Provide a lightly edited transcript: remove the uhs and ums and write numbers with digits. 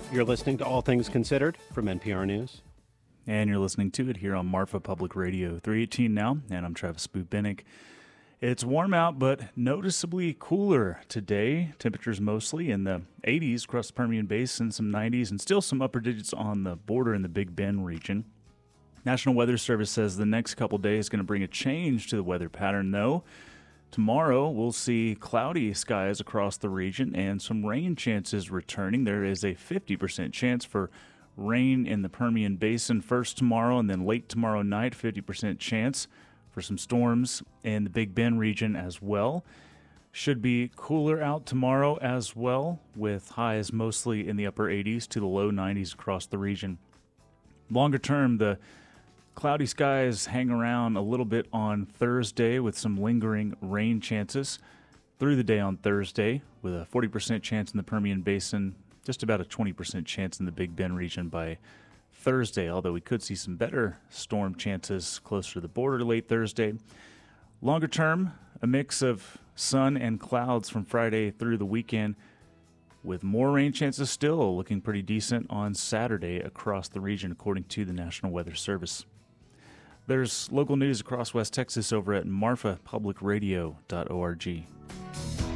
You're listening to All Things Considered from NPR News. And you're listening to it here on Marfa Public Radio, 318 now, and I'm Travis Bubinick. It's warm out, but noticeably cooler today. Temperatures mostly in the 80s across the Permian Basin, some 90s, and still some upper digits on the border in the Big Bend region. National Weather Service says the next couple days is going to bring a change to the weather pattern, though. Tomorrow, we'll see cloudy skies across the region and some rain chances returning. There is a 50% chance for rain in the Permian Basin first tomorrow, and then late tomorrow night, 50% chance for some storms in the Big Bend region as well. Should be cooler out tomorrow as well, with highs mostly in the upper 80s to the low 90s across the region. Longer term, the cloudy skies hang around a little bit on Thursday with some lingering rain chances through the day on Thursday, with a 40% chance in the Permian Basin, just about a 20% chance in the Big Bend region by Thursday, although we could see some better storm chances closer to the border late Thursday. Longer term, a mix of sun and clouds from Friday through the weekend, with more rain chances still looking pretty decent on Saturday across the region, according to the National Weather Service. There's local news across West Texas over at marfapublicradio.org.